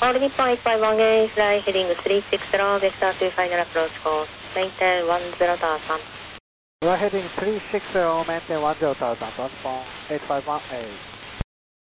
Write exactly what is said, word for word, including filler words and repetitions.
All Nippon eight five one gain, fly heading three six zero, get start to final approach course, maintain one zero thousand. We are heading three six zero, maintain one zero thousand, transpond eight five one A.